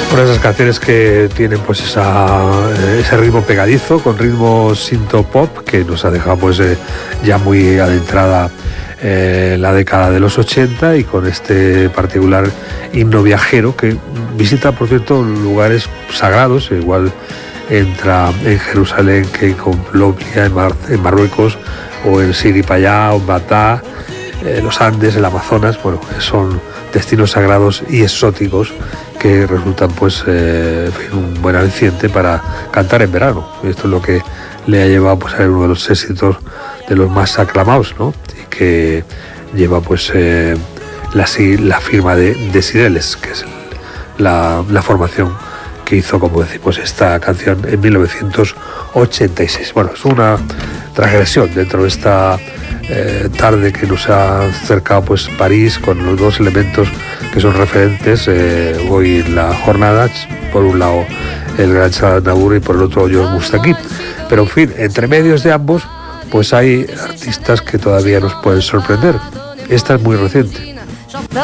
Una de esas canciones que tienen pues ese ritmo pegadizo, con ritmo synth-pop, que nos ha dejado pues ya muy adentrada la década de los 80, y con este particular himno viajero que visita, por cierto, lugares sagrados. Igual entra en Jerusalén que con Plovdia en Marruecos, o en Siripayá, o en Batá, los Andes, el Amazonas. Bueno, son destinos sagrados y exóticos que resultan pues un buen aliciente para cantar en verano. Esto es lo que le ha llevado pues a ser uno de los éxitos de los más aclamados, ¿no? Y que lleva pues la firma de Cireles, que es la formación que hizo, como decimos, esta canción en 1986. Bueno, es una transgresión dentro de esta tarde que nos ha acercado pues París, con los dos elementos que son referentes hoy en la jornada: por un lado el gran Saad Nabur y por el otro George Moustaki. Pero en fin, entre medios de ambos pues hay artistas que todavía nos pueden sorprender. Esta es muy reciente.